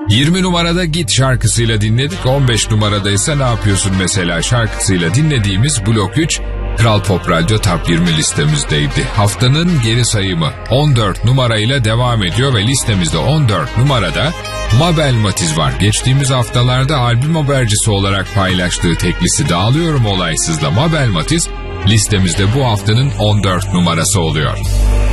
20 numarada Git şarkısıyla dinledik. 15 numarada ise Ne Yapıyorsun Mesela şarkısıyla dinlediğimiz Blok 3 Kral Pop Radyo Top 20 listemizdeydi. Haftanın geri sayımı 14 numarayla devam ediyor ve listemizde 14 numarada Mabel Matiz var. Geçtiğimiz haftalarda albüm habercisi olarak paylaştığı teklisi Dağılıyorum Olaysız'la Mabel Matiz listemizde bu haftanın 14 numarası oluyor.